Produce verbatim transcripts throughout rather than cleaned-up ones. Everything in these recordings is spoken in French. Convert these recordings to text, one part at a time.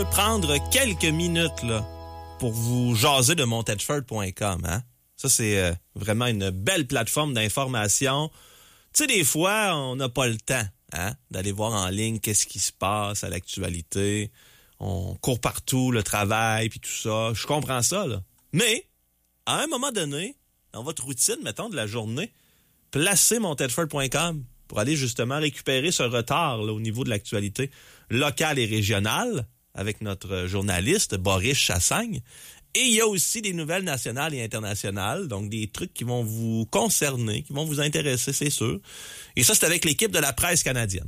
veux prendre quelques minutes là pour vous jaser de montedford point com, hein? Ça, c'est euh, vraiment une belle plateforme d'information. Tu sais, des fois, on n'a pas le temps hein, d'aller voir en ligne qu'est-ce qui se passe à l'actualité. On court partout, le travail, puis tout ça. Je comprends ça, là. Mais, à un moment donné, dans votre routine, mettons, de la journée, placez montedford point com pour aller justement récupérer ce retard là, au niveau de l'actualité locale et régionale avec notre journaliste Boris Chassagne. Et il y a aussi des nouvelles nationales et internationales, donc des trucs qui vont vous concerner, qui vont vous intéresser, c'est sûr. Et ça, c'est avec l'équipe de la presse canadienne.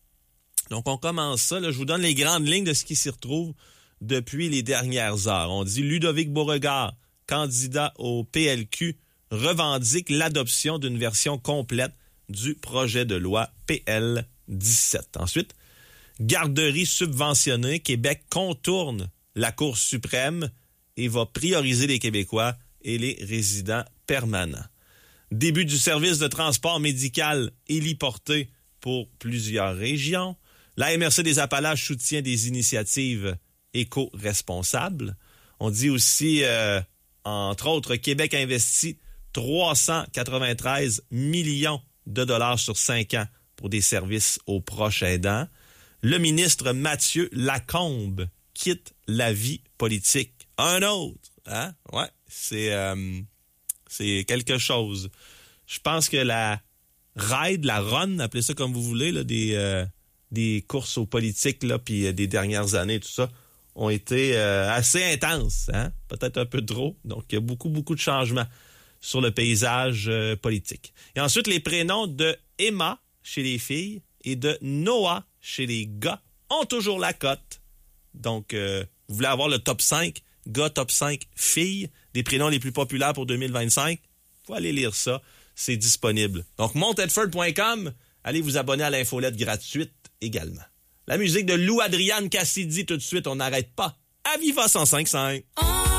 Donc, on commence ça. Là, je vous donne les grandes lignes de ce qui s'y retrouve depuis les dernières heures. On dit Ludovic Beauregard, candidat au P L Q, revendique l'adoption d'une version complète du projet de loi P L dix-sept. Ensuite, garderie subventionnée, Québec contourne la Cour suprême et va prioriser les Québécois et les résidents permanents. Début du service de transport médical héliporté pour plusieurs régions. La M R C des Appalaches soutient des initiatives éco-responsables. On dit aussi, euh, entre autres, Québec investit trois cent quatre-vingt-treize millions de dollars sur cinq ans pour des services aux proches aidants. Le ministre Mathieu Lacombe quitte la vie politique. Un autre, hein? Ouais, c'est, euh, c'est quelque chose. Je pense que la ride, la run, appelez ça comme vous voulez, là, des, euh, des courses aux politiques, là, puis euh, des dernières années, tout ça, ont été euh, assez intenses, hein? Peut-être un peu trop. Donc, il y a beaucoup, beaucoup de changements sur le paysage euh, politique. Et ensuite, les prénoms de Emma chez les filles et de Noah chez les gars ont toujours la cote. Donc, euh, vous voulez avoir le top cinq, gars top cinq, filles, des prénoms les plus populaires pour deux mille vingt-cinq? Faut aller lire ça, c'est disponible. Donc, montedford point com, allez vous abonner à l'infolette gratuite également. La musique de Lou Adriane Cassidy tout de suite, on n'arrête pas. À Viva cent cinq virgule cinq.